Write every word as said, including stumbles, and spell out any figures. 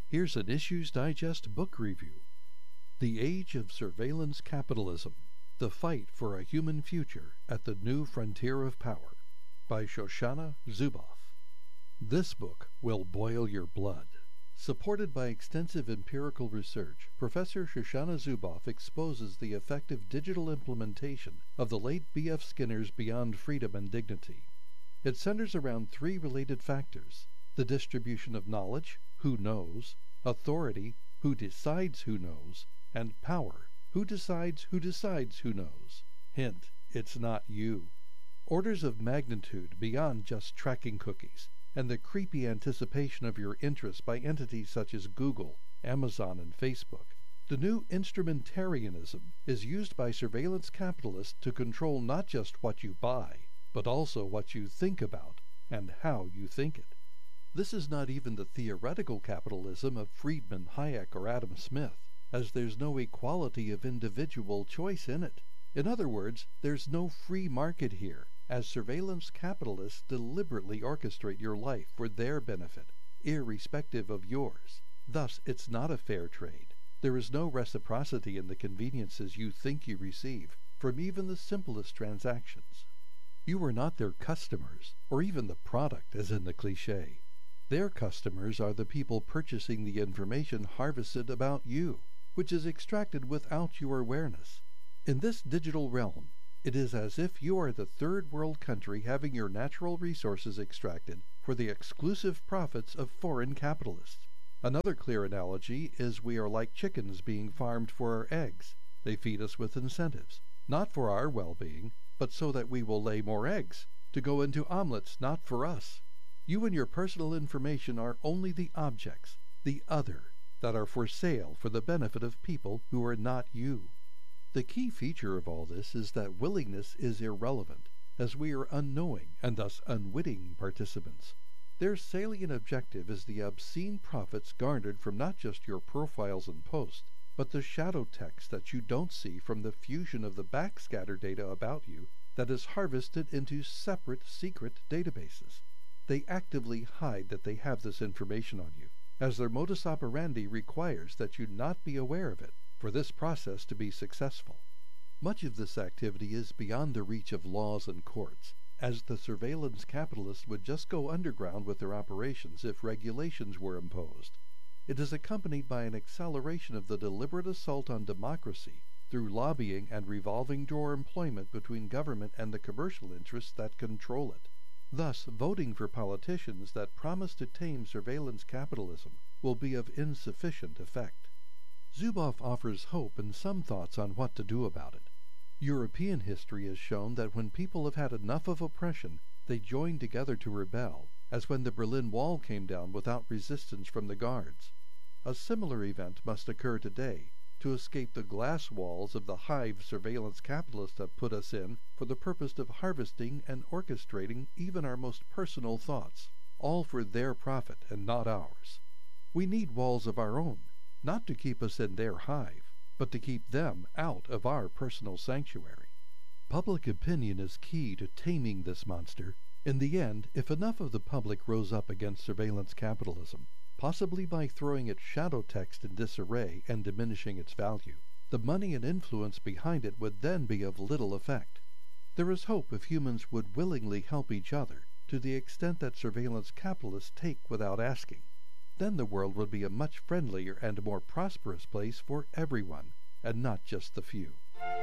Here's an Issues Digest book review. The Age of Surveillance Capitalism, The Fight for a Human Future at the New Frontier of Power, by Shoshana Zuboff. This book will boil your blood. Supported by extensive empirical research, Professor Shoshana Zuboff exposes the effective digital implementation of the late B F Skinner's Beyond Freedom and Dignity. It centers around three related factors: the distribution of knowledge, who knows; authority, who decides who knows; and power, who decides who decides who knows. Hint, it's not you. Orders of magnitude beyond just tracking cookies, and the creepy anticipation of your interests by entities such as Google, Amazon, and Facebook. The new instrumentarianism is used by surveillance capitalists to control not just what you buy, but also what you think about and how you think it. This is not even the theoretical capitalism of Friedman, Hayek, or Adam Smith, as there's no equality of individual choice in it. In other words, there's no free market here, as surveillance capitalists deliberately orchestrate your life for their benefit, irrespective of yours. Thus, it's not a fair trade. There is no reciprocity in the conveniences you think you receive from even the simplest transactions. You are not their customers, or even the product, as in the cliché. Their customers are the people purchasing the information harvested about you, which is extracted without your awareness. In this digital realm, it is as if you are the third world country having your natural resources extracted for the exclusive profits of foreign capitalists. Another clear analogy is we are like chickens being farmed for our eggs. They feed us with incentives, not for our well-being, but so that we will lay more eggs, to go into omelets not for us. You and your personal information are only the objects, the other, that are for sale for the benefit of people who are not you. The key feature of all this is that willingness is irrelevant, as we are unknowing and thus unwitting participants. Their salient objective is the obscene profits garnered from not just your profiles and posts, but the shadow text that you don't see from the fusion of the backscatter data about you that is harvested into separate secret databases. They actively hide that they have this information on you, as their modus operandi requires that you not be aware of it for this process to be successful. Much of this activity is beyond the reach of laws and courts, as the surveillance capitalists would just go underground with their operations if regulations were imposed. It is accompanied by an acceleration of the deliberate assault on democracy through lobbying and revolving door employment between government and the commercial interests that control it. Thus, voting for politicians that promise to tame surveillance capitalism will be of insufficient effect. Zuboff offers hope and some thoughts on what to do about it. European history has shown that when people have had enough of oppression, they join together to rebel, as when the Berlin Wall came down without resistance from the guards. A similar event must occur today to escape the glass walls of the hive surveillance capitalists have put us in for the purpose of harvesting and orchestrating even our most personal thoughts, all for their profit and not ours. We need walls of our own, not to keep us in their hive, but to keep them out of our personal sanctuary. Public opinion is key to taming this monster. In the end, if enough of the public rose up against surveillance capitalism, possibly by throwing its shadow text in disarray and diminishing its value, the money and influence behind it would then be of little effect. There is hope if humans would willingly help each other to the extent that surveillance capitalists take without asking. Then the world would be a much friendlier and more prosperous place for everyone, and not just the few.